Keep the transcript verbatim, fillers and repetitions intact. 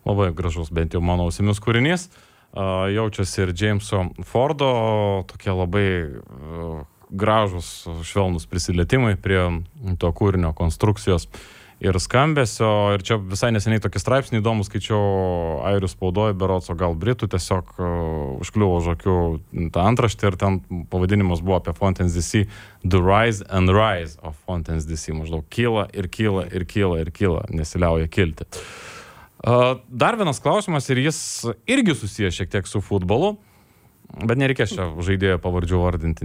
Labai gražus, bent jau mano ausimis kūrinys. Uh, jaučiasi ir Jameso Fordo tokie labai uh, gražus, švelnus prisilietimai prie to kūrinio konstrukcijos ir skambesio. Ir čia visai neseniai tokį straipsnį įdomų skaičiau airių spaudoje, berods, o gal britų, tiesiog uh, užkliuvo už akių tą antraštę ir ten pavadinimas buvo apie Fontaines D C, The Rise and Rise of Fontaines D C, maždaug kyla ir kyla ir kyla ir kyla, nesiliauja kilti. Uh, dar vienas klausimas ir jis irgi susijęs šiek tiek su futbolu, bet nereikės čia žaidėjo pavardžių vardinti.